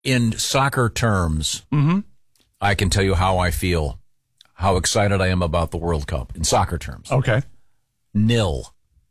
In soccer terms, I can tell you how I feel, how excited I am about the World Cup in soccer terms. Okay. 0.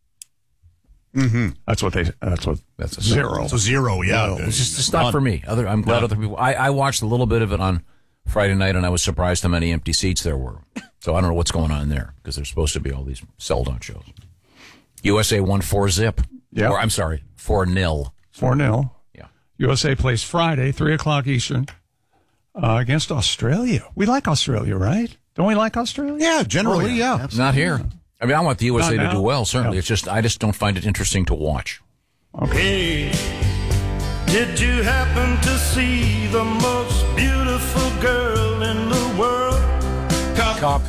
That's a zero. So 0, yeah. No. It's not for me. I'm glad other people. I watched a little bit of it on Friday night, and I was surprised how many empty seats there were. So I don't know what's going on there because there's supposed to be all these sold-out shows. USA won 4-0. Yeah. Or, I'm sorry, 4-0. 4-0. Yeah. USA plays Friday, 3 o'clock Eastern, against Australia. We like Australia, right? Don't we like Australia? Yeah, generally, yeah. Absolutely. Not here. I mean, I want the USA to do well, certainly. Yeah. It's just I just don't find it interesting to watch. Hey, did you happen to see the most beautiful girl in the world? Cop.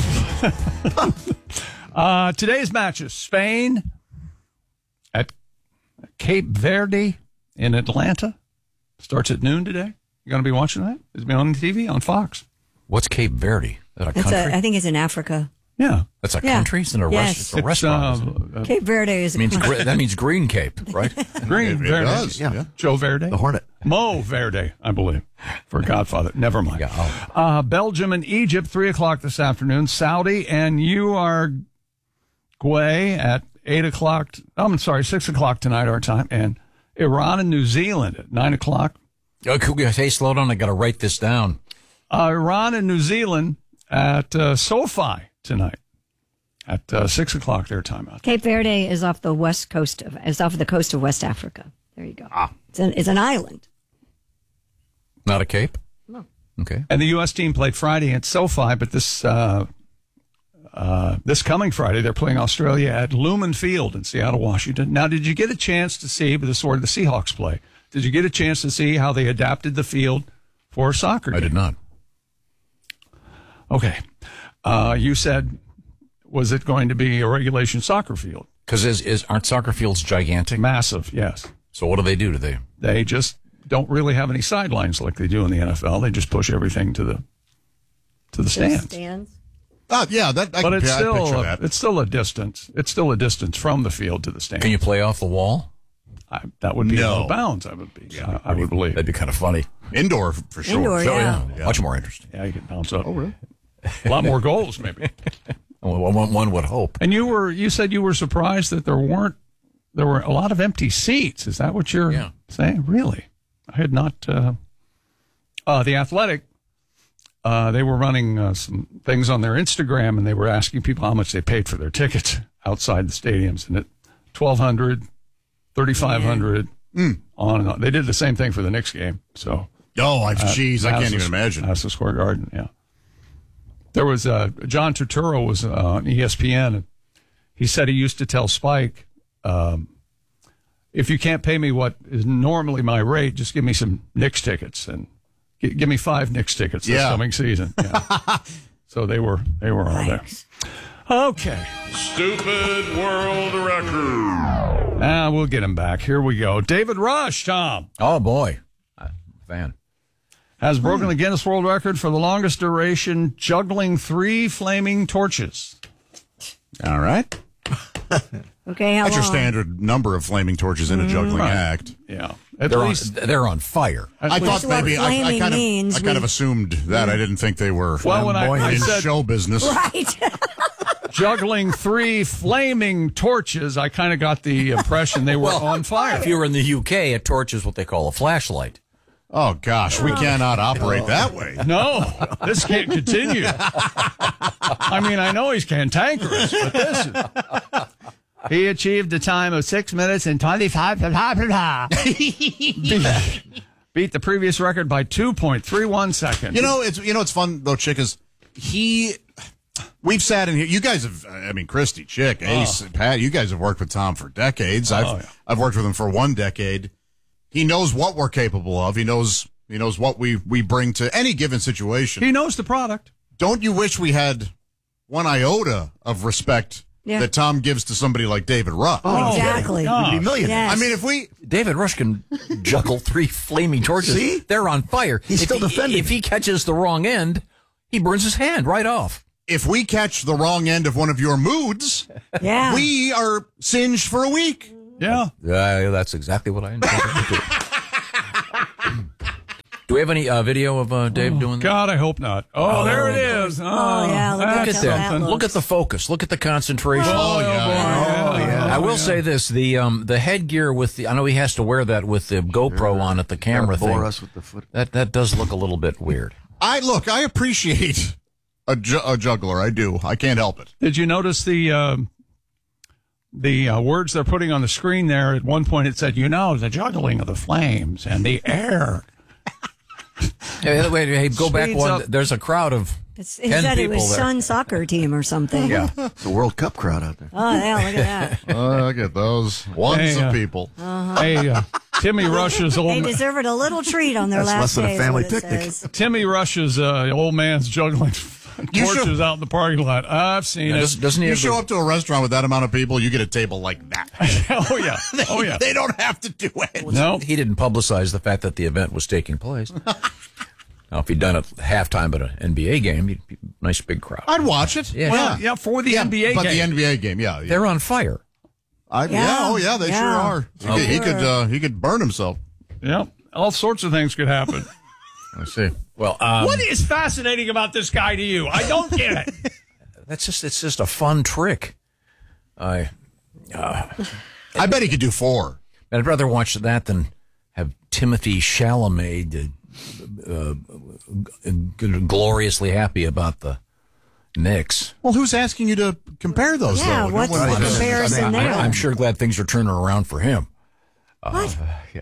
Today's matches: Spain at Cape Verde in Atlanta. Starts at noon today. You going to be watching that? It's been on TV on Fox. What's Cape Verde? Is that a country? I think it's in Africa. Yeah. That's a country? It's a restaurant. Cape Verde is a country. That means Green Cape, right? Green Verde. does, yeah. Joe Verde. The Hornet. Mo Verde, I believe, for Godfather. Never mind. Yeah, Belgium and Egypt, 3 o'clock this afternoon. Saudi and Uruguay at 8 o'clock. I'm sorry, 6 o'clock tonight, our time. And Iran and New Zealand at 9 o'clock. Hey, slow down. I got to write this down. Iran and New Zealand at SoFi tonight at 6 o'clock their time out. Cape Verde is off the off the coast of West Africa. There you go. It's an island. Not a cape? No. Okay. And the U.S. team played Friday at SoFi, but this coming Friday they're playing Australia at Lumen Field in Seattle, Washington. Now, did you get a chance to see, but this is where the Seahawks play, did you get a chance to see how they adapted the field for a soccer game? I did not. Okay. You said, was it going to be a regulation soccer field? Because aren't soccer fields gigantic? Massive, yes. So what do? They just don't really have any sidelines like they do in the NFL. They just push everything to the stands. Yeah, that. But it's picture still that. it's still a distance. It's still a distance from the field to the stand. Can you play off the wall? That would be No. out of bounds. I would be. Yeah, I would believe. That'd be kind of funny. Indoor for sure. Indoor, So, yeah. Much more interesting. Yeah, you could bounce up. Oh, really? A lot more goals, maybe. One would hope. And you said you were surprised that there were a lot of empty seats. Is that what you're saying? Really? I had not. The Athletic, they were running some things on their Instagram, and they were asking people how much they paid for their tickets outside the stadiums, and at $1,200, $3,500, on and on. They did the same thing for the Knicks game. So, geez, I can't even imagine. Madison Square Garden, yeah. There was John Turturro was on ESPN, and he said he used to tell Spike, if you can't pay me what is normally my rate, just give me some Knicks tickets and give me 5 Knicks tickets this coming season. Yeah. So they were all there. Okay. Stupid world record. We'll get him back. Here we go. David Rush, Tom. Oh, boy. Fan. Has broken the Guinness World Record for the longest duration juggling 3 flaming torches. All right. Okay, how That's your long? standard number of flaming torches in a juggling act. Yeah. They're on fire. I thought what maybe I flaming kind of assumed that. I didn't think they were Well, when I in said show business. Right. juggling 3 flaming torches, I kind of got the impression they were on fire. If you were in the UK, a torch is what they call a flashlight. Oh, gosh, we cannot operate that way. No, this can't continue. I mean, I know he's cantankerous, but this is... He achieved a time of 6 minutes and 25. Beat the previous record by 2.31 seconds. It's fun though, Chick, is we've sat in here. You guys have, Christy, Chick, Ace, Pat, you guys have worked with Tom for decades. I've worked with him for 1 decade. He knows what we're capable of. He knows what we bring to any given situation. He knows the product. Don't you wish we had one iota of respect that Tom gives to somebody like David Rush? Oh, exactly. We'd be millionaires. Yes. David Rush can juggle 3 flaming torches. See? They're on fire. He's still defending. If he catches the wrong end, he burns his hand right off. If we catch the wrong end of one of your moods, we are singed for a week. Yeah. That's exactly what I intended to do. Do we have any video of Dave doing that? God, I hope not. Oh, there it is. Oh, yeah. Look Look at at that. that. Look at the focus. Look at the concentration. yeah. I will say this: the headgear with the, I know he has to wear that with the GoPro on it, the camera thing. Bore us with the foot. That does look a little bit weird. I appreciate a juggler. I do. I can't help it. Did you notice the words they're putting on the screen there? At one point it said, the juggling of the flames and the air. Hey, go back Speeds one. up. There's a crowd of He 10 said it people was there. Sun soccer team or something. Yeah. It's a World Cup crowd out there. Oh, yeah, look at that. Look at those ones of people. Hey, Timmy Rush's They old deserved a little treat on their That's last less than a day. is family what it picnic. says. Timmy Rush's old man's juggling torches out in the parking lot. I've seen it. Doesn't he You have show up to a restaurant with that amount of people, you get a table like that. Oh yeah. Oh yeah. They don't have to do it. No. He didn't publicize the fact that the event was taking place. Now, if he'd done it halftime at an NBA game, you'd be a nice big crowd. I'd watch it. Yeah. Well, yeah, for the NBA but game. the NBA game, yeah. They're on fire. They sure are. He could burn himself. Yeah, all sorts of things could happen. I see. Well, What is fascinating about this guy to you? I don't get it. it's just a fun trick. I bet he could do 4. I'd rather watch that than have Timothy Chalamet gloriously happy about the Knicks. Well, who's asking you to compare those, Yeah, though? what's the comparison there? I'm sure glad things are turning around for him. What?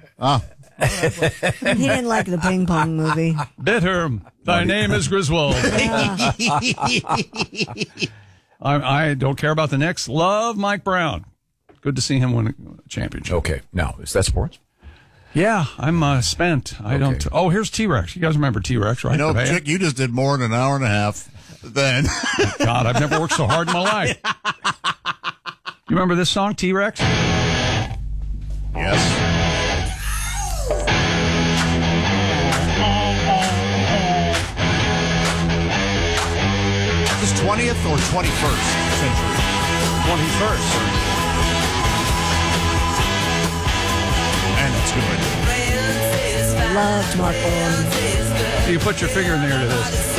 He didn't like the ping pong movie. Bitter. Thy name is Griswold. I don't care about the Knicks. Love Mike Brown. Good to see him win a championship. Okay, now, is that sports? Yeah, I'm spent. I don't. Oh, here's T-Rex. You guys remember T-Rex, right? Chick, you just did more than an hour and a half. Then, God, I've never worked so hard in my life. You remember this song, T-Rex? yes. Is this 20th or 21st century? 21st. And it's good. Loved Mark Bolan. So you put your finger in there to this.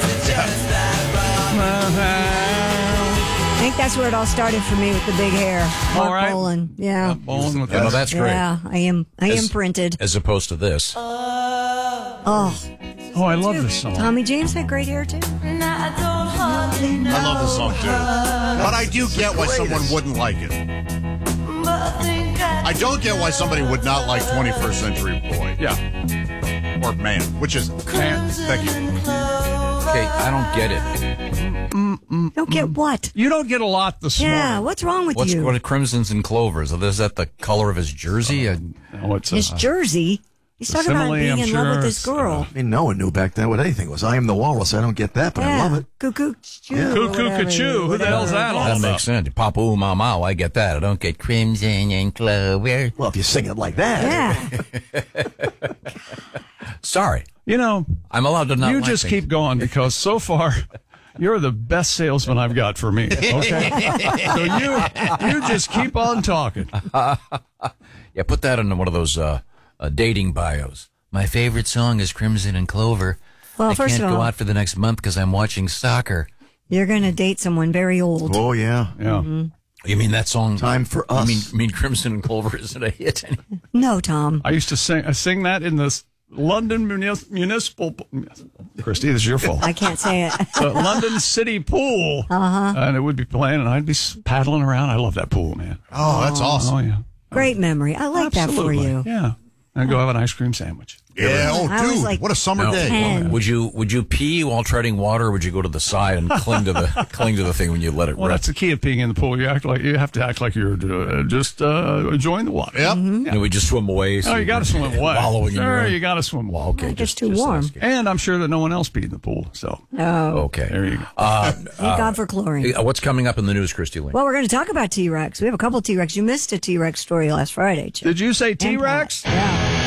I think that's where it all started for me with the big hair. Mark All right. Bolan. Yeah. Bowling with Yeah, no, that. that's great. Yeah, I am imprinted. As opposed to this. Oh, Oh, I love this song. Tommy James had great hair too. I love this song too. But I do get why someone wouldn't like it. I don't get why somebody would not like 21st Century Boy. Yeah. Or man, which is it? Man. Thank you. Okay, I don't get it. Don't get what? You don't get a lot this Yeah, morning. what's wrong with What you? are Crimsons and Clovers? Is that the color of his jersey? Oh, it's His jersey. He's talking about simile, being I'm in love sure with this it's, girl. I mean, no one knew back then what anything was. I am the walrus. I don't get that, but I love it. Cuckoo, choo, Yeah. or Cuckoo, whatever, ka-choo. Who the hell's that all That about? makes sense. Papa ooh, mama, I get that. I don't get Crimson and Clover. Well, if you sing it like that. Yeah. Sorry. You know, I'm allowed to not you like just things. keep going because so far you're the best salesman I've got for me. Okay, so you just keep on talking. Yeah, put that in one of those dating bios. My favorite song is Crimson and Clover. Well, I first can't of go all, out for the next month because I'm watching soccer. you're going to date someone very old. Oh, yeah. Yeah. You mean that song? Time for us. You mean Crimson and Clover isn't a hit? No, Tom. I used to sing that in the London Municipal. Christy, this is your fault. I can't say it. The London City Pool. And it would be playing, and I'd be paddling around. I love that pool, man. Oh, that's awesome. Oh, yeah. Great memory. I like Absolutely. that for you. Yeah. And go have an ice cream sandwich. Yeah. Oh, I was dude, like what a summer day. 10. Would you pee while treading water, or would you go to the side and cling to the thing when you let it Well, rip? that's the key of peeing in the pool. You have to act like you're just enjoying the water. Yep. And we just swim away. Oh, you got to swim away. Wallowing in your Sure, own- you got to swim away. Okay, It gets too warm. asking. And I'm sure that no one else peed in the pool. So Oh, Okay. there you go. thank God for chlorine. What's coming up in the news, Christy Lee? Well, we're going to talk about T-Rex. We have a couple of T-Rex. You missed a T-Rex story last Friday, Chip. Did you say And T-Rex? Pat. Yeah.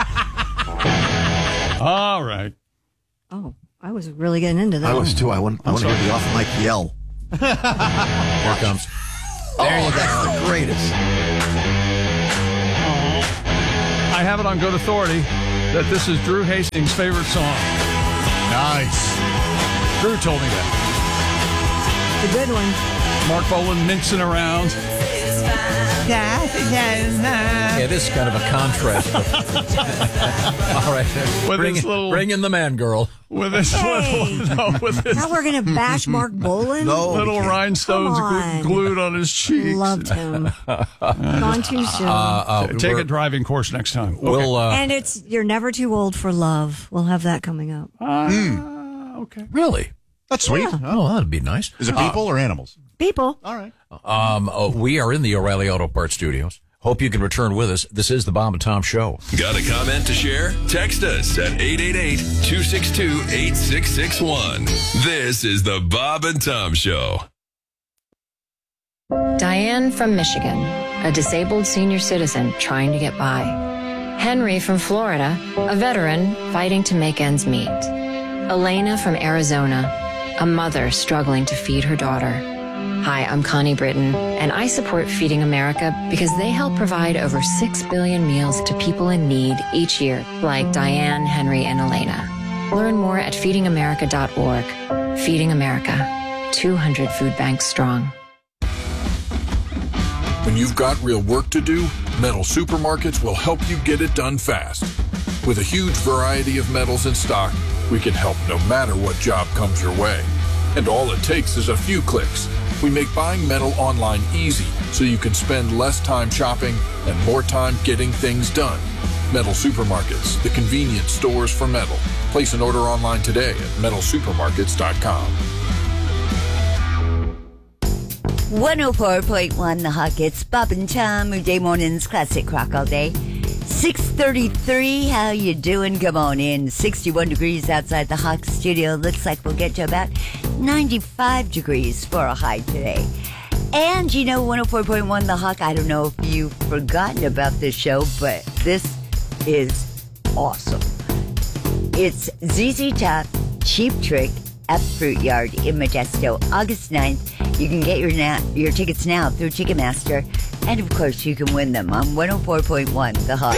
All right. Oh, I was really getting into that. I was too. I want to hear the off mic yell. Here it comes. There you go. That's the greatest. I have it on good authority that this is Drew Hastings' favorite song. Nice. Drew told me that. It's a good one. Mark Bolan mincing around. Yeah, this is kind of a contrast. All right, bring in the man, girl. With this Now we're going to bash Mark Bolan? Little rhinestones glued on his cheeks. Loved him. Gone too soon. Take a driving course next time. We'll, and it's You're Never Too Old for Love. We'll have that coming up. Okay. Really? That's sweet. Yeah. Oh, that'd be nice. Is it people or animals? People. All right. We are in the O'Reilly Auto Parts Studios. Hope you can return with us. This is the Bob and Tom Show. Got a comment to share? Text us at 888-262-8661. This is the Bob and Tom Show. Diane from Michigan, a disabled senior citizen trying to get by. Henry from Florida, a veteran fighting to make ends meet. Elena from Arizona, a mother struggling to feed her daughter. Hi, I'm Connie Britton, and I support Feeding America because they help provide over 6 billion meals to people in need each year, like Diane, Henry, and Elena. Learn more at feedingamerica.org. Feeding America, 200 food banks strong. When you've got real work to do, Metal Supermarkets will help you get it done fast. With a huge variety of metals in stock, we can help no matter what job comes your way. And all it takes is a few clicks. We make buying metal online easy so you can spend less time shopping and more time getting things done. Metal Supermarkets, the convenient stores for metal. Place an order online today at metalsupermarkets.com. 104.1 The Hawk. It's Bob and Tom, weekday mornings, classic rock all day. 6:33, how you doing? Come on in. 61 degrees outside the Hawk studio. Looks like we'll get to about 95 degrees for a high today. And you know, 104.1 The Hawk, I don't know if you've forgotten about this show, but this is awesome. It's ZZ Top, Cheap Trick at Fruit Yard in Modesto, August 9th. You can get your tickets now through Ticketmaster. And, of course, you can win them on 104.1 The Hawk.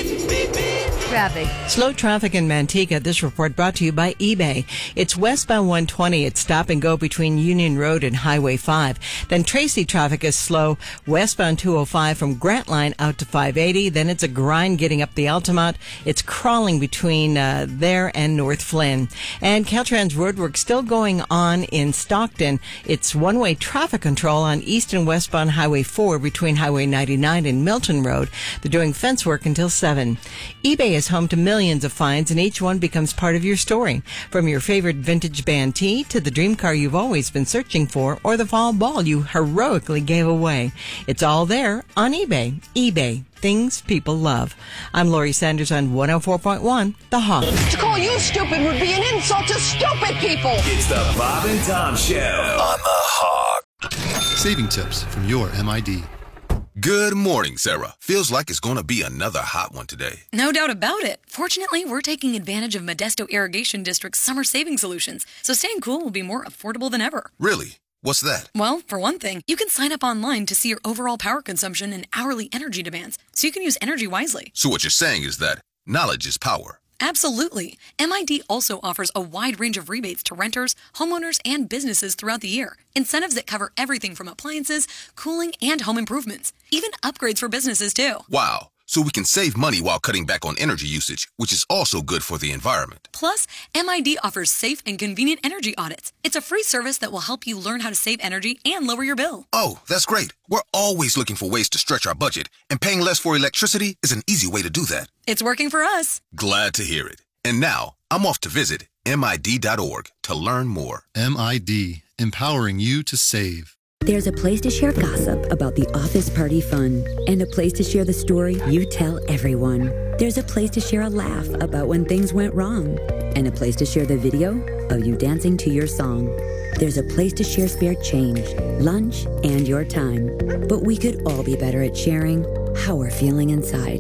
Traffic. Slow traffic in Manteca. This report brought to you by eBay. It's westbound 120. It's stop and go between Union Road and Highway 5. Then Tracy traffic is slow. Westbound 205 from Grant Line out to 580. Then it's a grind getting up the Altamont. It's crawling between there and North Flynn. And Caltrans roadwork still going on in Stockton. It's one-way traffic control on east and westbound Highway 4 between Highway 99 and Milton Road. They're doing fence work until 7. eBay is home to millions of finds, and each one becomes part of your story. From your favorite vintage band tee to the dream car you've always been searching for, or the fall ball you heroically gave away. It's all there on eBay. eBay. Things people love. I'm Lori Sanders on 104.1 The Hawk. To call you stupid would be an insult to stupid people. It's the Bob and Tom Show on The Hawk. Saving tips from your MID. Good morning, Sarah. Feels like it's going to be another hot one today. No doubt about it. Fortunately, we're taking advantage of Modesto Irrigation District's summer saving solutions, so staying cool will be more affordable than ever. Really? What's that? Well, for one thing, you can sign up online to see your overall power consumption and hourly energy demands, so you can use energy wisely. So what you're saying is that knowledge is power. Absolutely. MID also offers a wide range of rebates to renters, homeowners, and businesses throughout the year. Incentives that cover everything from appliances, cooling, and home improvements. Even upgrades for businesses, too. Wow. So we can save money while cutting back on energy usage, which is also good for the environment. Plus, MID offers safe and convenient energy audits. It's a free service that will help you learn how to save energy and lower your bill. Oh, that's great. We're always looking for ways to stretch our budget, and paying less for electricity is an easy way to do that. It's working for us. Glad to hear it. And now, I'm off to visit MID.org to learn more. MID, empowering you to save. There's a place to share gossip about the office party fun, and a place to share the story you tell everyone. There's a place to share a laugh about when things went wrong, and a place to share the video of you dancing to your song. There's a place to share spare change, lunch, and your time. But we could all be better at sharing how we're feeling inside.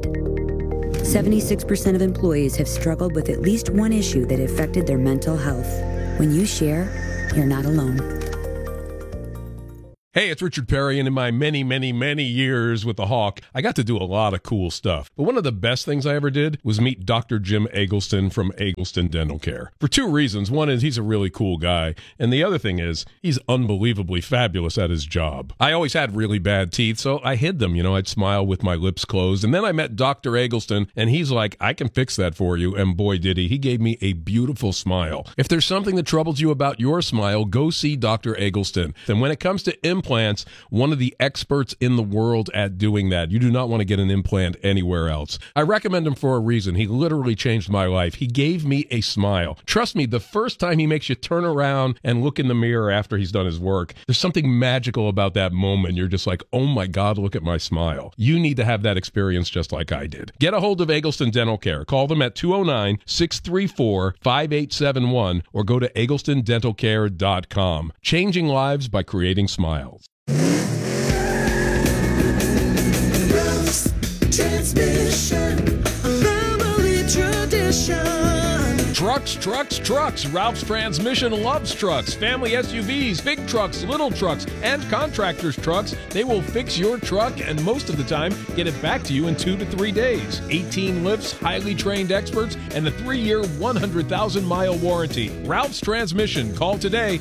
76% of employees have struggled with at least one issue that affected their mental health. When you share, you're not alone. Hey, it's Richard Perry, and in my many, many, many years with the Hawk, I got to do a lot of cool stuff. But one of the best things I ever did was meet Dr. Jim Eggleston from Eggleston Dental Care. For two reasons. One is he's a really cool guy, and the other thing is he's unbelievably fabulous at his job. I always had really bad teeth, so I hid them. I'd smile with my lips closed. And then I met Dr. Eggleston, and he's like, I can fix that for you. And boy, did he. He gave me a beautiful smile. If there's something that troubles you about your smile, go see Dr. Eggleston. And when it comes to implants, one of the experts in the world at doing that. You do not want to get an implant anywhere else. I recommend him for a reason. He literally changed my life. He gave me a smile. Trust me, the first time he makes you turn around and look in the mirror after he's done his work, there's something magical about that moment. You're just like, oh my God, look at my smile. You need to have that experience just like I did. Get a hold of Eggleston Dental Care. Call them at 209-634-5871 or go to egglestondentalcare.com. Changing lives by creating smiles. Transmission, family tradition. Trucks. Ralph's Transmission loves trucks. Family SUVs, big trucks, little trucks, and contractors' trucks. They will fix your truck and most of the time get it back to you in 2 to 3 days. 18 lifts, highly trained experts, and a 3-year, 100,000-mile warranty. Ralph's Transmission. Call today,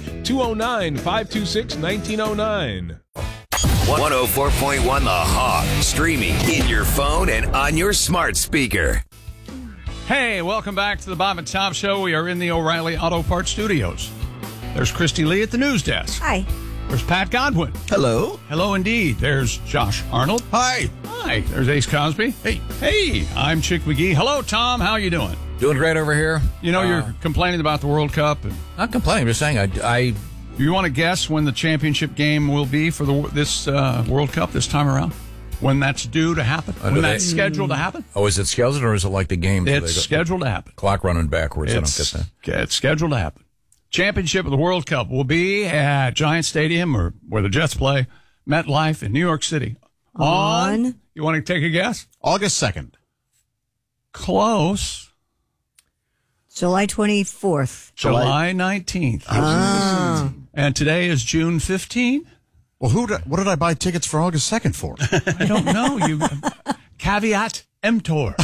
209-526-1909. 104.1 The Hawk, streaming in your phone and on your smart speaker. Hey, welcome back to the Bob and Tom Show. We are in the O'Reilly Auto Parts Studios. There's Christy Lee at the news desk. Hi. There's Pat Godwin. Hello. Hello indeed. There's Josh Arnold. Hi. Hi. There's Ace Cosby. Hey. Hey, I'm Chick McGee. Hello, Tom. How you doing? Doing great over here. You're complaining about the World Cup. Not complaining. I'm just saying I you want to guess when the championship game will be for this World Cup this time around? When that's due to happen? When that's scheduled to happen? Oh, is it scheduled or is it like the game? It's scheduled to happen. Clock running backwards. I don't get that. It's scheduled to happen. Championship of the World Cup will be at Giant Stadium, or where the Jets play, MetLife in New York City. On? You want to take a guess? August 2nd. Close. July 24th. July 19th. And today is June 15th. Well, what did I buy tickets for August 2nd for? I don't know. Caveat emptor.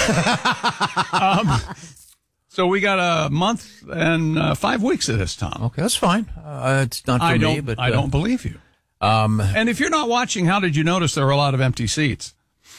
So we got a month and 5 weeks of this, Tom. Okay, that's fine. It's not for me, but I don't believe you. And if you're not watching, how did you notice there were a lot of empty seats?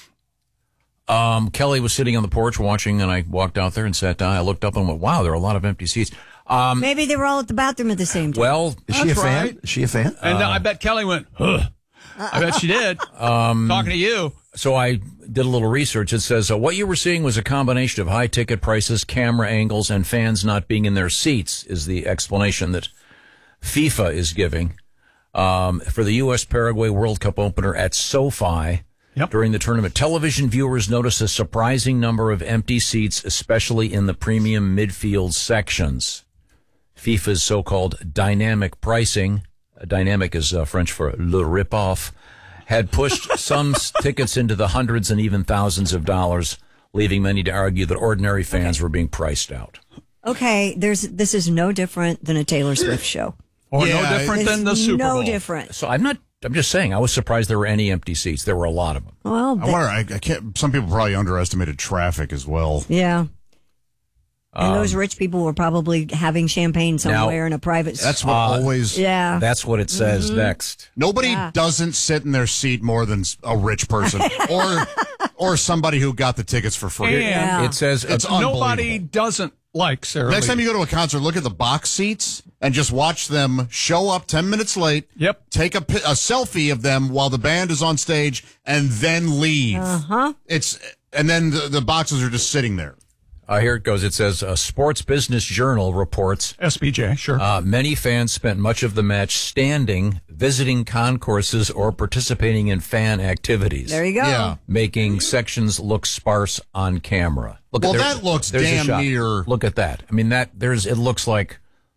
Kelly was sitting on the porch watching, and I walked out there and sat down. I looked up and went, wow, there are a lot of empty seats. Maybe they were all at the bathroom at the same time. Well, is she a fan? Is she a fan? And I bet Kelly went, huh. I bet she did. Talking to you. So I did a little research. It says what you were seeing was a combination of high ticket prices, camera angles, and fans not being in their seats is the explanation that FIFA is giving for the U.S.-Paraguay World Cup opener at SoFi. Yep. During the tournament, television viewers noticed a surprising number of empty seats, especially in the premium midfield sections. FIFA's so-called dynamic pricing, dynamic is French for le rip-off, had pushed some tickets into the hundreds and even thousands of dollars, leaving many to argue that ordinary fans were being priced out. Okay, this is no different than a Taylor Swift show. Or no different than the Super Bowl. No different. So I'm just saying, I was surprised there were any empty seats. There were a lot of them. Well, I can't. Some people probably underestimated traffic as well. Yeah. And those rich people were probably having champagne somewhere in a private. That's what always. Yeah. That's what it says next. Nobody doesn't sit in their seat more than a rich person or somebody who got the tickets for free. And it says it's nobody doesn't like Sarah Next Lee. time you go to a concert, look at the box seats and just watch them show up 10 minutes late. Yep. Take a selfie of them while the band is on stage and then leave. And then the boxes are just sitting there. Here it goes. It says, Sports Business Journal reports. SBJ, sure. Many fans spent much of the match standing, visiting concourses, or participating in fan activities. There you go. Yeah. Making sections look sparse on camera. That looks damn near. Look at that. I mean, it looks like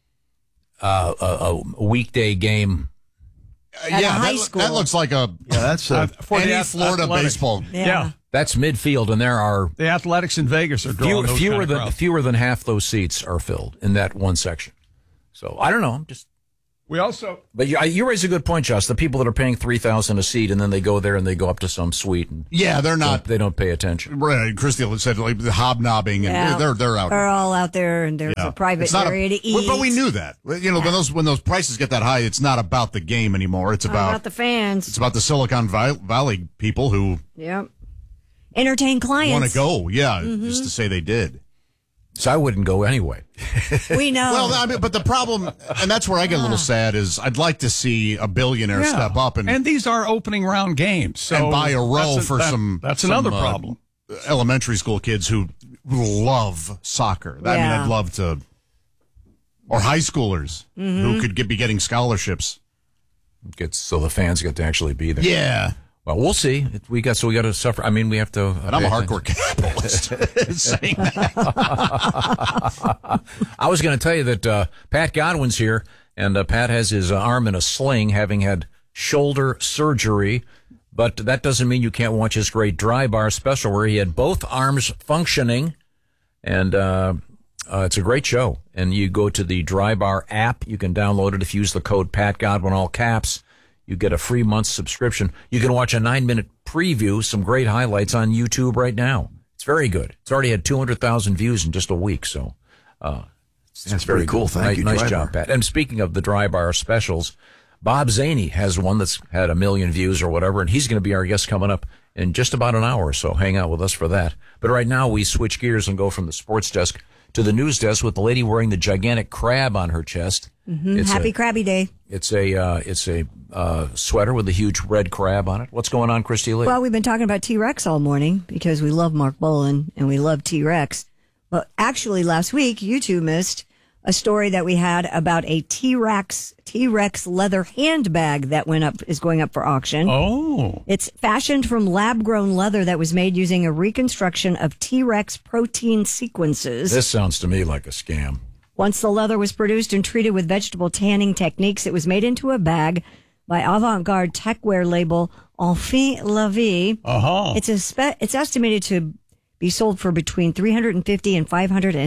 a weekday game. High school. That looks like that's for any the Florida baseball. Yeah. That's midfield, and there are the Athletics in Vegas are drawing fewer than half those seats are filled in that one section. So I don't know. I'm just We also, but you raise a good point, Josh. The people that are paying $3,000 a seat and then they go there and they go up to some suite. And they're not. They don't pay attention. Right, Christy said like the hobnobbing, and they're out. They're all out there, and there's a private area to eat. But we knew that. When those prices get that high, it's not about the game anymore. It's about the fans. It's about the Silicon Valley people who entertain clients. Want to go? Yeah, just to say they did. So I wouldn't go anyway. We know. Well, but the problem, and that's where I get a little sad, is I'd like to see a billionaire step up and these are opening round games, so and buy a row for some. That's another problem. Elementary school kids who love soccer. I mean, I'd love to, or high schoolers who could be getting scholarships. So the fans get to actually be there. Yeah. Well, we'll see. We got to suffer. I mean, we have to. And I'm a hardcore capitalist. Saying that. I was going to tell you that Pat Godwin's here, and Pat has his arm in a sling, having had shoulder surgery. But that doesn't mean you can't watch his great Dry Bar special, where he had both arms functioning, and it's a great show. And you go to the Dry Bar app. You can download it if you use the code Pat Godwin, all caps. You get a free month subscription. You can watch a 9-minute preview, some great highlights on YouTube right now. It's very good. It's already had 200,000 views in just a week, so that's very cool. Thank you. Nice job, Pat. And speaking of the Dry Bar specials, Bob Zaney has one that's had 1 million views or whatever, and he's going to be our guest coming up in just about an hour or so. Hang out with us for that. But right now, we switch gears and go from the sports desk to the news desk with the lady wearing the gigantic crab on her chest. Happy Crabby Day. It's a sweater with a huge red crab on it. What's going on, Christy Lee? Well, we've been talking about T-Rex all morning because we love Mark Bolan and we love T-Rex. But actually, last week, you two missed a story that we had about a T-Rex leather handbag that is going up for auction. Oh. It's fashioned from lab-grown leather that was made using a reconstruction of T-Rex protein sequences. This sounds to me like a scam. Once the leather was produced and treated with vegetable tanning techniques, it was made into a bag by avant-garde techwear label Enfant La Vie. Uh-huh. It's estimated to be sold for between $350,000 and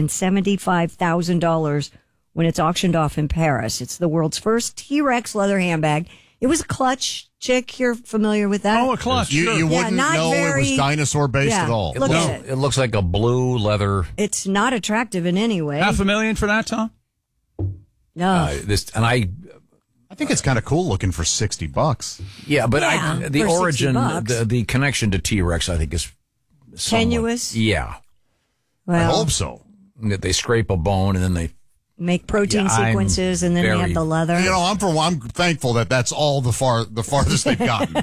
$575,000 when it's auctioned off in Paris. It's the world's first T-Rex leather handbag. It was a clutch. Chick, you're familiar with that? Oh, a clutch. You wouldn't know it was dinosaur-based at all. It looks like a blue leather. It's not attractive in any way. $500,000 for that, Tom? No. I think it's kind of cool looking for $60. Yeah, but the origin, the connection to T-Rex, I think is tenuous. Yeah. Well, I hope so. They scrape a bone and then they make protein sequences, and then they have the leather. I'm thankful that that's all the farthest they've gotten.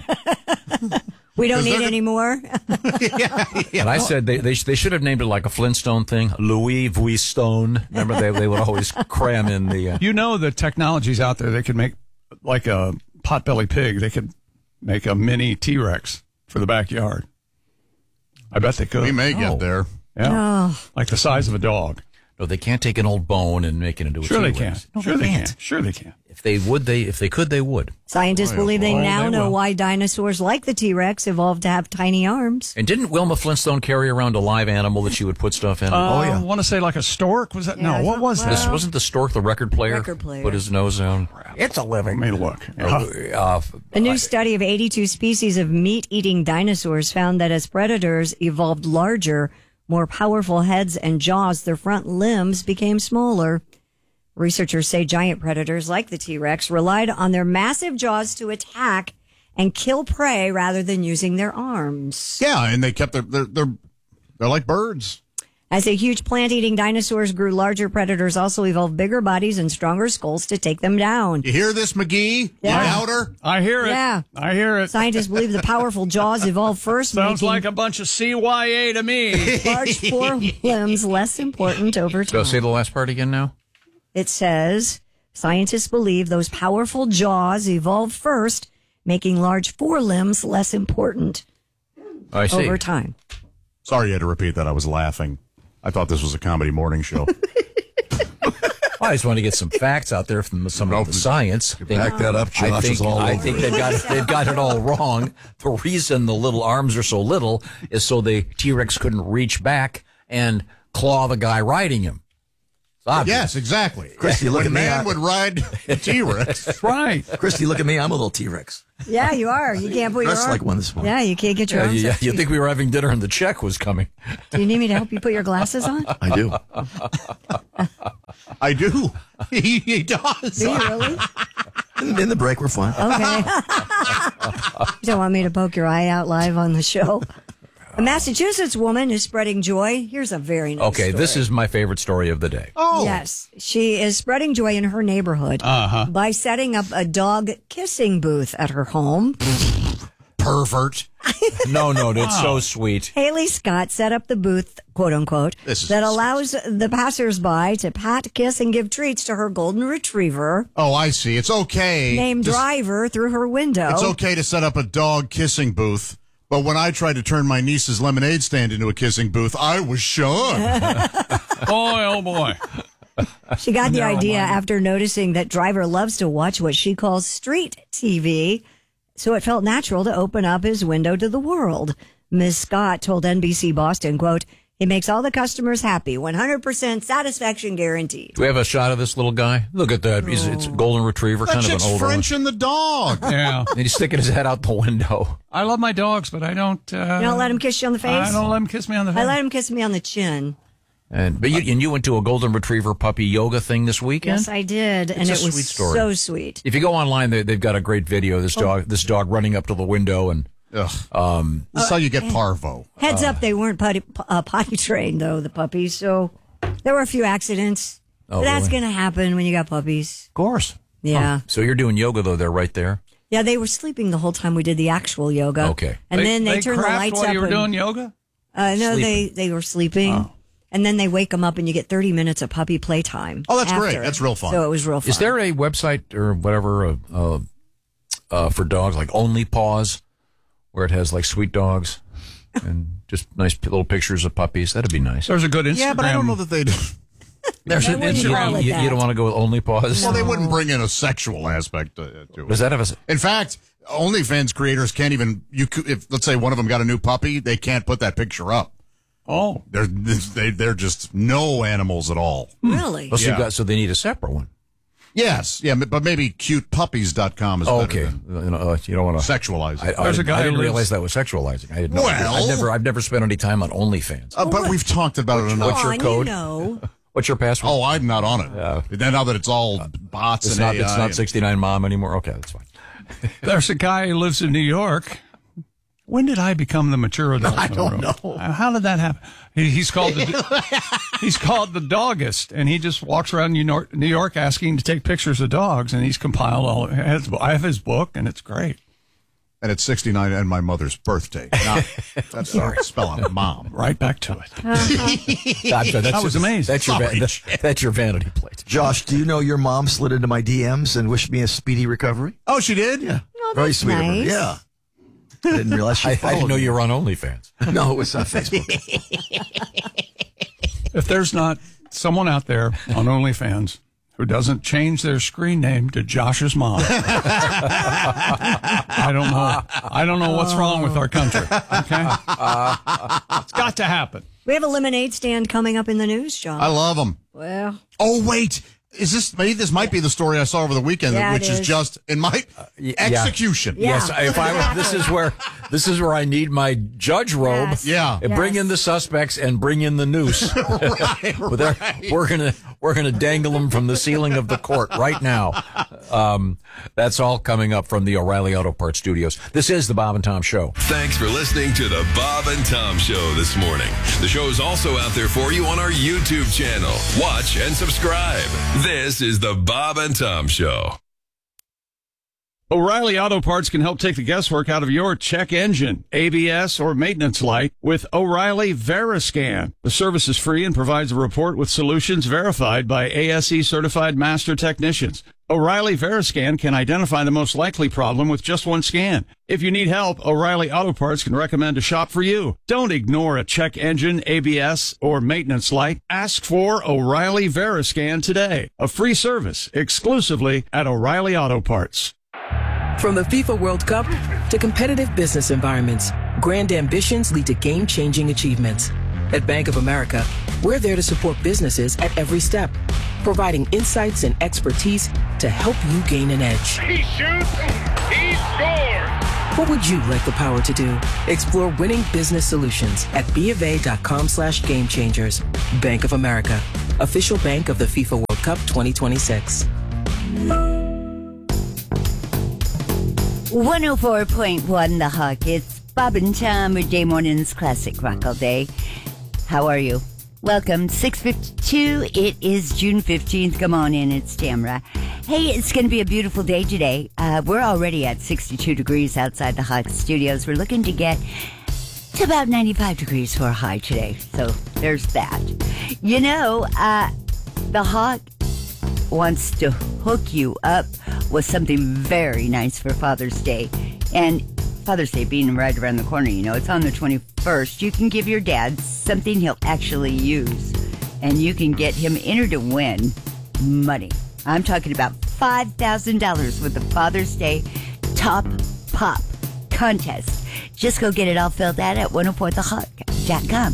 We don't need any more. And I said they should have named it like a Flintstone thing, Louis Vuitton. Remember, they would always cram in the. The technology's out there. They could make like a potbelly pig. They could make a mini T-Rex for the backyard. I bet they could. We may get there. Yeah, like the size of a dog. No, they can't take an old bone and make it into a T-Rex. Sure they can. Sure they can. If they could, they would. Scientists believe they now know why dinosaurs like the T-Rex evolved to have tiny arms. And didn't Wilma Flintstone carry around a live animal that she would put stuff in? I want to say like a stork. Was that? No, what was that? This wasn't the stork, the record player. Put his nose down. It's a living. Let me look. A new study of 82 species of meat-eating dinosaurs found that as predators evolved larger, more powerful heads and jaws, their front limbs became smaller. Researchers say giant predators like the T-Rex relied on their massive jaws to attack and kill prey rather than using their arms. Yeah, and they kept they're like birds. As the huge plant-eating dinosaurs grew larger, predators also evolved bigger bodies and stronger skulls to take them down. You hear this, McGee? Yeah. You doubter? I hear it. Yeah. I hear it. Scientists believe the powerful jaws evolved first. Sounds like a bunch of CYA to me. Large forelimbs less important over time. So say the last part again now. It says, scientists believe those powerful jaws evolved first, making large forelimbs less important over time. Sorry you had to repeat that. I was laughing. I thought this was a comedy morning show. I just want to get some facts out there from some of the science. Back that up, Josh. I think they've got it all wrong. The reason the little arms are so little is so the T-Rex couldn't reach back and claw the guy riding him. Yes, exactly. Christy, look when at me. man would ride a T-Rex. Right. Christy, look at me. I'm a little T-Rex. Yeah, you are. You can't put your Dressed arm. like one this morning. Yeah, you can't get your own. You sexy. think we were having dinner and the check was coming? Do you need me to help you put your glasses on? I do. I do. He does. Do you really? In the break, we're fine. Okay. You don't want me to poke your eye out live on the show? A Massachusetts woman is spreading joy. Here's a very nice Okay, story. this is my favorite story of the day. Oh. Yes. She is spreading joy in her neighborhood by setting up a dog kissing booth at her home. Pervert. No, it's so sweet. Haley Scott set up the booth, quote unquote, that allows the passersby to pat, kiss, and give treats to her golden retriever. Oh, I see. It's okay. Named Driver through her window. It's okay to set up a dog kissing booth. But when I tried to turn my niece's lemonade stand into a kissing booth, I was shunned. Boy, oh boy. She got the idea after noticing that Driver loves to watch what she calls street TV, so it felt natural to open up his window to the world. Ms. Scott told NBC Boston, quote, "He makes all the customers happy, 100% satisfaction guaranteed." Do we have a shot of this little guy? Look at that. It's a golden retriever, That kind of an chick's older French one. in the dog. Yeah. And he's sticking his head out the window. I love my dogs, but I don't. You don't let him kiss you on the face? I don't let him kiss me on the face. I let him kiss me on the chin. But you went to a golden retriever puppy yoga thing this weekend? Yes, I did, and It's it a was sweet story. so sweet. If you go online, they've got a great video. This dog running up to the window and. This is how you get parvo. Heads up, they weren't potty trained, though, the puppies, so there were a few accidents. Oh, That's really? going to happen when you got puppies. Of course. Yeah. So you're doing yoga, though, they're right there? Yeah, they were sleeping the whole time we did the actual yoga. Okay. And then they turned the crapped lights while up. you were and- doing yoga? No, Sleeping. they were sleeping. Oh. And then they wake them up and you get 30 minutes of puppy playtime. Oh, that's after. great. That's real fun. So it was real fun. Is there a website or whatever for dogs, like Only Paws, where it has like sweet dogs and just nice little pictures of puppies? That'd be nice. There's a good Instagram. Yeah, but I don't know that they do. There's an wouldn't call Instagram. it You don't want to go with Only Paws? Well, they wouldn't bring in a sexual aspect to it. Does that have a... In fact, OnlyFans creators can't even. If let's say one of them got a new puppy, they can't put that picture up. Oh. They're just no animals at all. Really? Oh, so, Yeah. so they need a separate one. Yes, yeah, but maybe cutepuppies.com is better Okay. than You don't want to... sexualize it. There's a guy I didn't who lives- realize that was sexualizing. I didn't know. Well- I've never spent any time on OnlyFans. But we've talked about it enough. What's your Come on, code? You know. What's your password? Oh, I'm not on it. Now that it's all bots it's and not. AI. It's not 69 Mom anymore. Okay, that's fine. There's a guy who lives in New York. When did I become the mature adult? I don't know. How did that happen? He's called he's called the Doggist, and he just walks around New York asking to take pictures of dogs, and he's compiled all. I have his book, and it's great. And it's 69 and my mother's birthday. That's spelling mom. Right back to it. That was amazing. That's your vanity plate. Josh, do you know your mom slid into my DMs and wished me a speedy recovery? Oh, she did? Yeah. Oh, Very that's sweet of her. nice. Yeah. I didn't realize she I followed didn't know me. you were on OnlyFans. No, it was on Facebook. If there's not someone out there on OnlyFans who doesn't change their screen name to Josh's mom, I don't know. I don't know what's wrong with our country. Okay, it's got to happen. We have a lemonade stand coming up in the news, John. I love them. Well, Oh, wait. Is this, maybe this might be the story I saw over the weekend, Yeah, which it is is. just in my execution. Yeah. Yes, if I was, this is where I need my judge robe. Yes. Yeah. And bring Yes. in the suspects and bring in the noose. We're gonna dangle them from the ceiling of the court right now. That's all coming up from the O'Reilly Auto Parts Studios. This is the Bob and Tom Show. Thanks for listening to the Bob and Tom Show this morning. The show is also out there for you on our YouTube channel. Watch and subscribe. This is the Bob and Tom Show. O'Reilly Auto Parts can help take the guesswork out of your check engine, ABS, or maintenance light with O'Reilly Veriscan. The service is free and provides a report with solutions verified by ASE certified master technicians. O'Reilly Veriscan can identify the most likely problem with just one scan. If you need help, O'Reilly Auto Parts can recommend a shop for you. Don't ignore a check engine, ABS, or maintenance light. Ask for O'Reilly Veriscan today. A free service exclusively at O'Reilly Auto Parts. From the FIFA World Cup to competitive business environments, grand ambitions lead to game-changing achievements. At Bank of America, we're there to support businesses at every step, providing insights and expertise to help you gain an edge. He shoots, he scores! What would you like the power to do? Explore winning business solutions at BofA.com/gamechangers. Bank of America, official bank of the FIFA World Cup 2026. 104.1 The Hawk. It's Bob and Tom, weekday mornings, classic rock all day. How are you? Welcome. 6:52. It is June 15th. Come on in. It's Tamra. Hey, it's going to be a beautiful day today. We're already at 62 degrees outside the Hawk Studios. We're looking to get to about 95 degrees for a high today. So there's that. You know, the Hawk wants to hook you up with something very nice for Father's Day. And Father's Day being right around the corner, you know, it's on the 21st. You can give your dad something he'll actually use, and you can get him entered to win money. I'm talking about $5,000 with the Father's Day Top Pop contest. Just go get it all filled out at 104thehawk.com.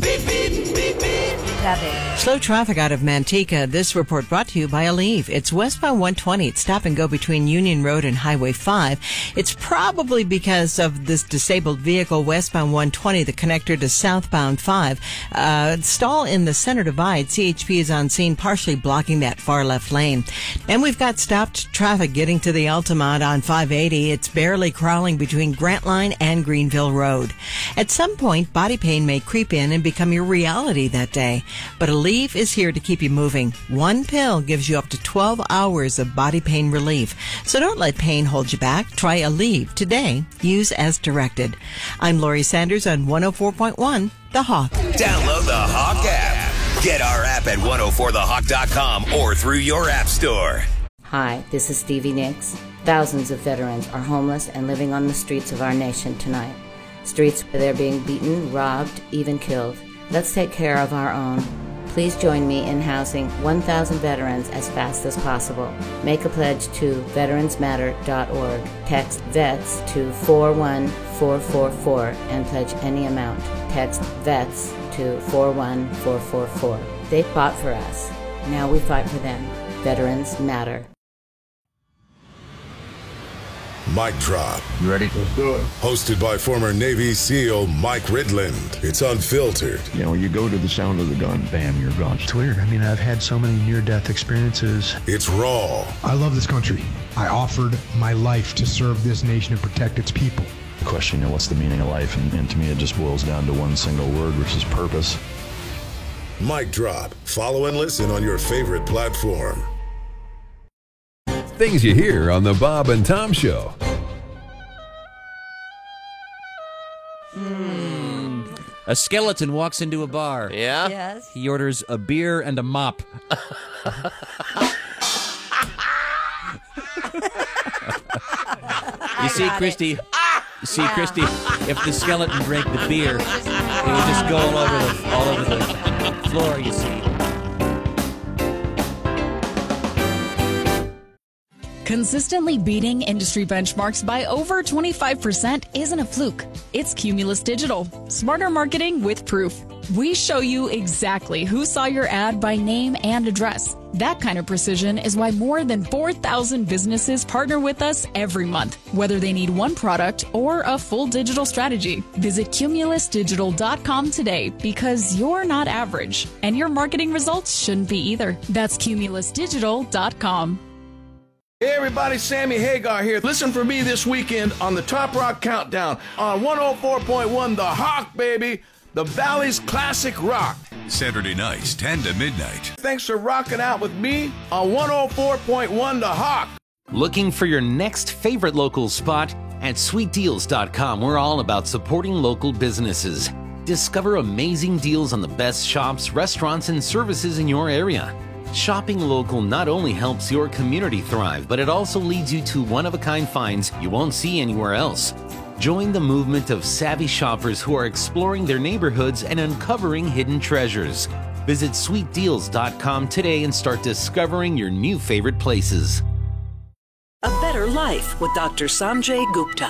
Slow traffic out of Manteca. This report brought to you by Aleve. It's westbound 120. It's stop and go between Union Road and Highway 5. It's probably because of this disabled vehicle westbound 120, the connector to southbound 5. Stall in the center divide. CHP is on scene, partially blocking that far left lane. And we've got stopped traffic getting to the Altamont on 580. It's barely crawling between Grant Line and Greenville Road. At some point, body pain may creep in and become your reality that day. But Aleve is here to keep you moving. One pill gives you up to 12 hours of body pain relief. So don't let pain hold you back. Try Aleve today. Use as directed. I'm Lori Sanders on 104.1 The Hawk. Download the Hawk app. Get our app at 104thehawk.com or through your app store. Hi, this is Stevie Nicks. Thousands of veterans are homeless and living on the streets of our nation tonight. Streets where they're being beaten, robbed, even killed. Let's take care of our own. Please join me in housing 1,000 veterans as fast as possible. Make a pledge to veteransmatter.org. Text VETS to 41444 and pledge any amount. Text VETS to 41444. They fought for us. Now we fight for them. Veterans matter. Mic Drop. You ready? Let's do it. Hosted by former Navy SEAL Mike Ridland. It's unfiltered. You know, you go to the sound of the gun, bam, you're gone. It's weird. I mean, I've had so many near-death experiences. It's raw. I love this country. I offered my life to serve this nation and protect its people. The question, you know, what's the meaning of life? And to me, it just boils down to one single word, which is purpose. Mic Drop. Follow and listen on your favorite platform. Things you hear on the Bob and Tom Show. A skeleton walks into a bar. Yeah? Yes. He orders a beer and a mop. You see, Christy, if the skeleton drank the beer, it would just go all over the floor, you see. Consistently beating industry benchmarks by over 25% isn't a fluke. It's Cumulus Digital. Smarter marketing with proof. We show you exactly who saw your ad by name and address. That kind of precision is why more than 4,000 businesses partner with us every month, whether they need one product or a full digital strategy. Visit cumulusdigital.com today because you're not average, and your marketing results shouldn't be either. That's cumulusdigital.com. Hey everybody, Sammy Hagar here. Listen for me this weekend on the Top Rock Countdown on 104.1 The Hawk, baby. The Valley's classic rock. Saturday nights, 10 to midnight. Thanks for rocking out with me on 104.1 The Hawk. Looking for your next favorite local spot? At sweetdeals.com, we're all about supporting local businesses. Discover amazing deals on the best shops, restaurants, and services in your area. Shopping local not only helps your community thrive, but it also leads you to one-of-a-kind finds you won't see anywhere else. Join the movement of savvy shoppers who are exploring their neighborhoods and uncovering hidden treasures. Visit sweetdeals.com today and start discovering your new favorite places. A better life with Dr. Sanjay Gupta.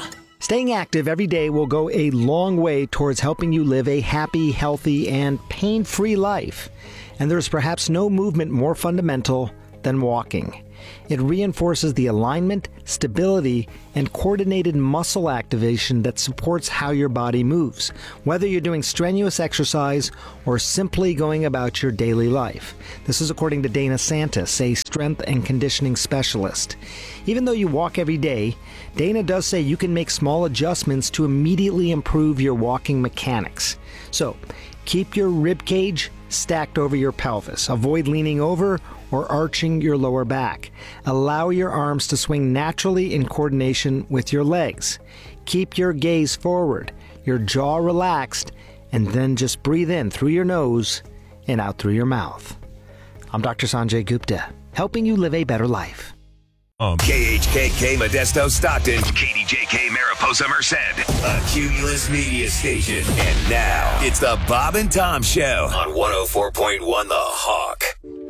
Staying active every day will go a long way towards helping you live a happy, healthy, and pain-free life. And there's perhaps no movement more fundamental than walking. It reinforces the alignment, stability, and coordinated muscle activation that supports how your body moves, whether you're doing strenuous exercise or simply going about your daily life. This is according to Dana Santis, a strength and conditioning specialist. Even though you walk every day, Dana does say you can make small adjustments to immediately improve your walking mechanics. So, keep your rib cage stacked over your pelvis. Avoid leaning over or arching your lower back. Allow your arms to swing naturally in coordination with your legs. Keep your gaze forward, your jaw relaxed, and then just breathe in through your nose and out through your mouth. I'm Dr. Sanjay Gupta, helping you live a better life. KHKK Modesto Stockton, KDJK Mariposa Merced, a Cumulus Media Station. And now, it's the Bob and Tom Show on 104.1 The Hawk.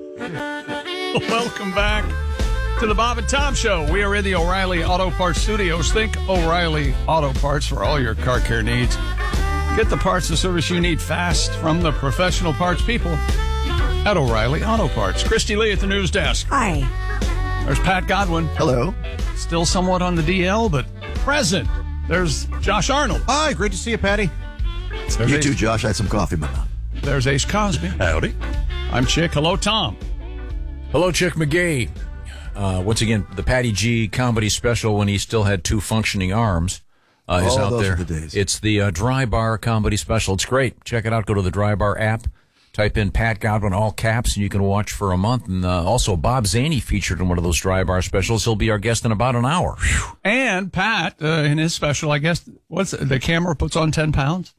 Welcome back to the Bob and Tom Show. We are in the O'Reilly Auto Parts Studios. Think O'Reilly Auto Parts for all your car care needs. Get the parts and service you need fast from the professional parts people at O'Reilly Auto Parts. Christy Lee at the news desk. Hi. There's Pat Godwin. Hello. Still somewhat on the DL, but present. There's Josh Arnold. Hi, great to see you, Patty. You too, Josh. I had some coffee in my mouth. There's Ace Cosby. Howdy. I'm Chick. Hello, Tom. Hello, Chick McGee. Once again, the Patty G comedy special when he still had two functioning arms is out those there. are the days. It's the Dry Bar comedy special. It's great. Check it out. Go to the Dry Bar app. Type in Pat Godwin, all caps, and you can watch for a month. And also, Bob Zaney featured in one of those Dry Bar specials. He'll be our guest in about an hour. And Pat, in his special, I guess, the camera puts on 10 pounds?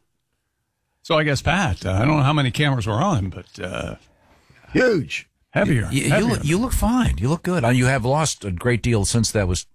So I guess, Pat, I don't know how many cameras were on, but... huge. Heavier. You look fine. You look good. You have lost a great deal since that was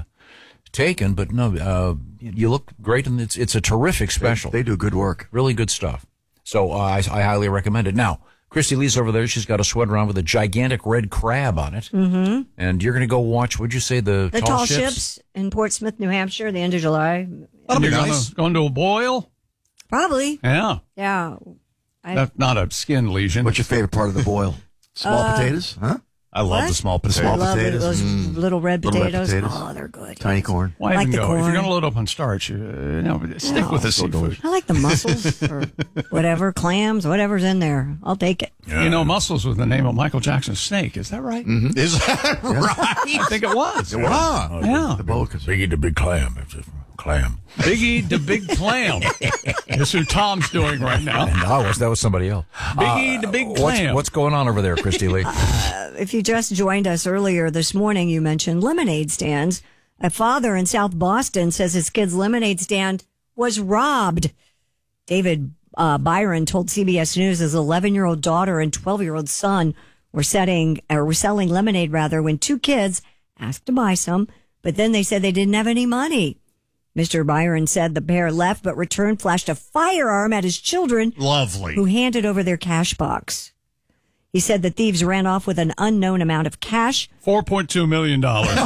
taken, but no, you look great, and it's a terrific special. They do good work. Really good stuff. So I highly recommend it. Now, Christy Lee's over there. She's got a sweater on with a gigantic red crab on it. Mm-hmm. And you're going to go watch, what'd you say, the tall ships in Portsmouth, New Hampshire, the end of July. That'll be nice. Going to a boil? Probably. Yeah. Yeah. Not a skin lesion. What's your favorite part of the boil? Small potatoes? Huh? I love the small potatoes. Small I love potatoes. those little red potatoes. potatoes. Oh, they're good. Tiny corn. Why I like even the go? corn. If you're going to load up on starch, stick with the seafood. I like the mussels or whatever, clams, whatever's in there. I'll take it. Yeah. You know, mussels was the name of Michael Jackson's snake. Is that right? Mm-hmm. Is that right? I think it was. It was. Wow. Yeah. The Bokas. Biggie the Big Clam. It's a clam. Biggie the Big Clam. That's who Tom's doing right now. No, that was somebody else. Biggie the Big Clam. What's going on over there, Christy Lee? If you just joined us earlier this morning, you mentioned lemonade stands. A father in South Boston says his kid's lemonade stand was robbed. David Byron told CBS News his 11-year-old daughter and 12-year-old son were selling lemonade when two kids asked to buy some, but then they said they didn't have any money. Mr. Byron said the pair left but returned, flashed a firearm at his children. Lovely. Who handed over their cash box. He said the thieves ran off with an unknown amount of cash. $4.2 million.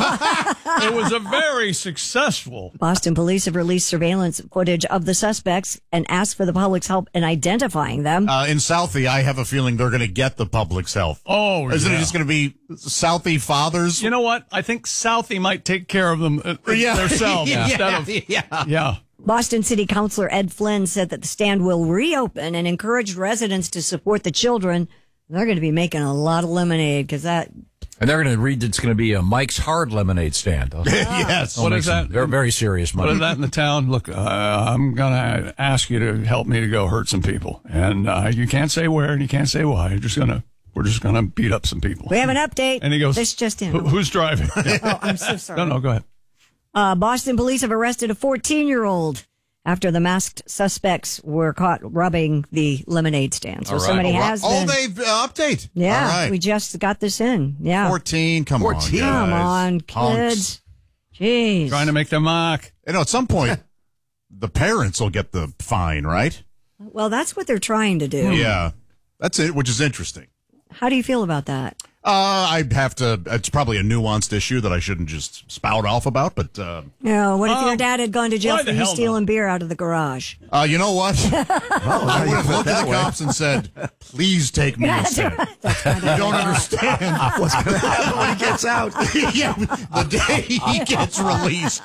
It was a very successful. Boston police have released surveillance footage of the suspects and asked for the public's help in identifying them. In Southie, I have a feeling they're going to get the public's help. Oh, Isn't yeah. it just going to be Southie fathers? You know what? I think Southie might take care of them themselves instead of... Yeah. Boston City Councilor Ed Flynn said that the stand will reopen and encouraged residents to support the children. They're going to be making a lot of lemonade because that... And they're going to read it's going to be a Mike's Hard Lemonade stand. Yes. What is that? Very, very serious money. What is that in the town? Look, I'm going to ask you to help me to go hurt some people. And you can't say where and you can't say why. We're just going to beat up some people. We have an update. And he goes, this just in. Who's driving? Oh, I'm so sorry. No, go ahead. Boston police have arrested a 14-year-old after the masked suspects were caught robbing the lemonade stand. So somebody has been. Oh, they've update. Yeah, All right. we just got this in. Yeah. 14, come on, guys. Come on, kids. Jeez. Trying to make them mock. You know, at some point, the parents will get the fine, right? Well, that's what they're trying to do. Yeah. That's it, which is interesting. How do you feel about that? I'd have to. It's probably a nuanced issue that I shouldn't just spout off about. But what if your dad had gone to jail for you stealing beer out of the garage? You know what? I would have looked at the cops and said, "Please take me instead." You don't understand what's going to happen when he gets out. Yeah, the day he gets released.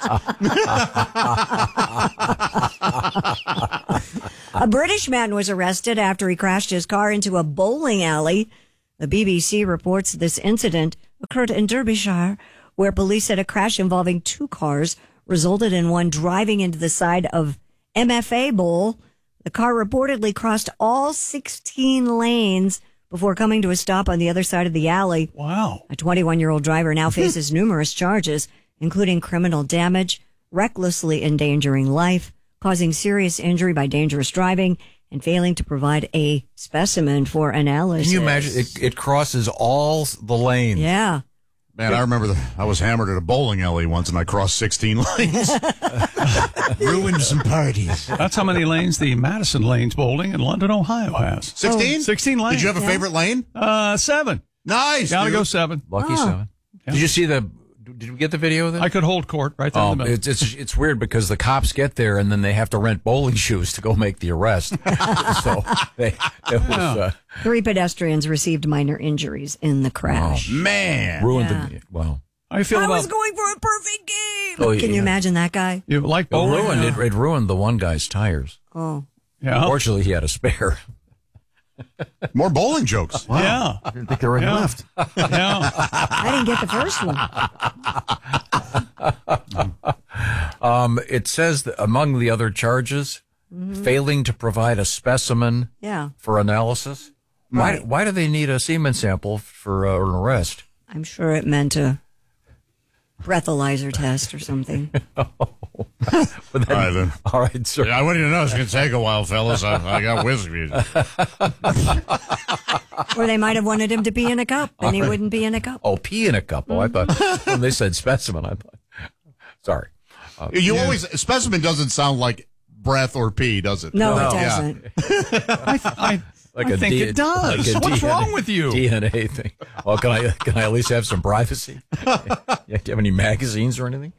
A British man was arrested after he crashed his car into a bowling alley. The BBC reports this incident occurred in Derbyshire, where police said a crash involving two cars resulted in one driving into the side of MFA Bowl. The car reportedly crossed all 16 lanes before coming to a stop on the other side of the alley. Wow. A 21-year-old driver now faces numerous charges, including criminal damage, recklessly endangering life, causing serious injury by dangerous driving, and failing to provide a specimen for analysis. Can you imagine? It crosses all the lanes. Yeah. Man, I remember I was hammered at a bowling alley once, and I crossed 16 lanes. Ruined some parties. That's how many lanes the Madison Lanes Bowling in London, Ohio has. 16? 16 lanes. Did you have a favorite lane? 7. Nice. Gotta dude. go 7. Lucky 7. Yeah. Did you see did we get the video of that? I could hold court right there in the middle. It's weird because the cops get there and then they have to rent bowling shoes to go make the arrest. So it was 3 pedestrians received minor injuries in the crash. Man. Ruined the wow. How you feel I about was going for a perfect game. Oh, Can you imagine that guy? You like bowling? It ruined the one guy's tires. Oh. Yeah. Fortunately, he had a spare. More bowling jokes. Wow. Yeah. I didn't think there were any left. Yeah. I didn't get the first one. It says that among the other charges, failing to provide a specimen for analysis. Right. Why do they need a semen sample for an arrest? I'm sure it meant a breathalyzer test or something. All right, then. All right, sir. Yeah, I want you to know it's going to take a while, fellas. I got whiskey. Or they might have wanted him to pee in a cup, and he wouldn't be in a cup. Oh, pee in a cup. Oh, I thought when they said specimen, I thought. Sorry. Specimen doesn't sound like breath or pee, does it? No, it doesn't. I think it does. Like What's wrong with you? DNA thing. Well, can I at least have some privacy? Do you have any magazines or anything?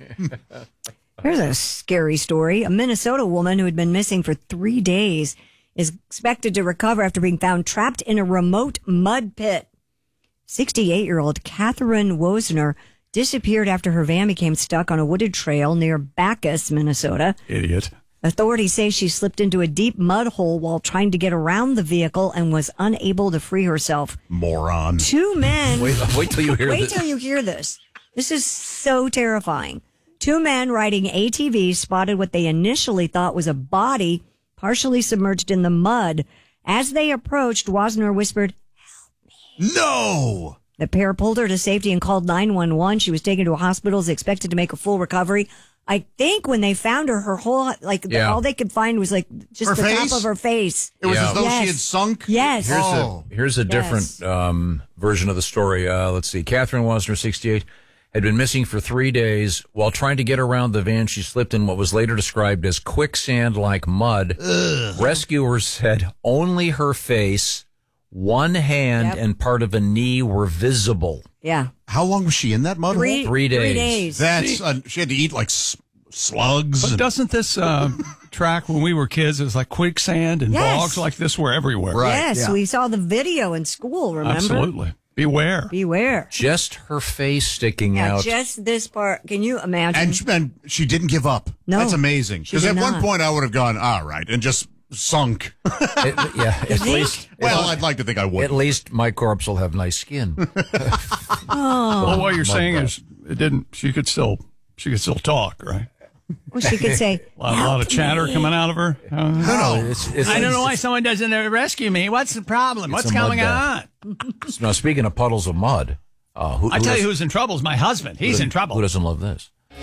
Here's a scary story. A Minnesota woman who had been missing for 3 days is expected to recover after being found trapped in a remote mud pit. 68-year-old Catherine Wosner disappeared after her van became stuck on a wooded trail near Bacchus, Minnesota. Idiot. Authorities say she slipped into a deep mud hole while trying to get around the vehicle and was unable to free herself. Moron. 2 men. Wait till you hear this. Wait till you hear this. This is so terrifying. 2 men riding ATVs spotted what they initially thought was a body partially submerged in the mud. As they approached, Wosner whispered, "Help me." No! The pair pulled her to safety and called 911. She was taken to a hospital, is expected to make a full recovery. I think when they found her, her whole, all they could find was just her the face? top of her face. It was as though she had sunk? Yes. Here's a different version of the story. Let's see. Catherine Wosner, 68, had been missing for 3 days. While trying to get around the van, she slipped in what was later described as quicksand-like mud. Ugh. Rescuers said only her face, one hand, and part of a knee were visible. Yeah. How long was she in that mud hole? 3 days. That's she had to eat like slugs. But doesn't this track when we were kids? It was like quicksand and bogs like this were everywhere. Right. Yes, we saw the video in school. Remember? Absolutely. Beware. Beware. Just her face sticking out. Just this part. Can you imagine? And she didn't give up. No. That's amazing. She Because did at one not. point I would have gone, all right, and just sunk. At least. Well, I'd like to think I would. At least my corpse will have nice skin. Well, what you're saying is it didn't. She could still talk, right? Well, she could say, a lot of chatter coming out of her. No. I don't know why someone doesn't rescue me. What's the problem? What's going on? Now, speaking of puddles of mud, I tell you who's in trouble is my husband. He's in trouble. Who doesn't love this?